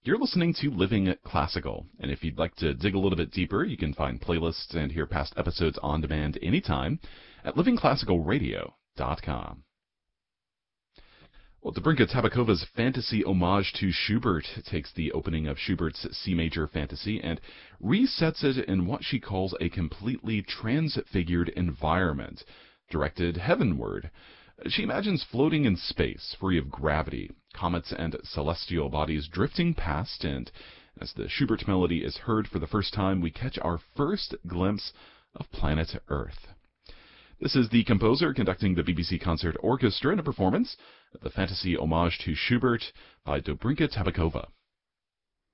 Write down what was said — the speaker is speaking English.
You're listening to Living Classical, and if you'd like to dig a little bit deeper, you can find playlists and hear past episodes on demand anytime at livingclassicalradio.com. Well, Dobrinka Tabakova's fantasy homage to Schubert takes the opening of Schubert's C major fantasy and resets it in what she calls a completely transfigured environment, directed heavenward. She imagines floating in space, free of gravity, comets and celestial bodies drifting past, and as the Schubert melody is heard for the first time, we catch our first glimpse of planet Earth. This is the composer conducting the BBC Concert Orchestra in a performance of the fantasy homage to Schubert by Dobrinka Tabakova.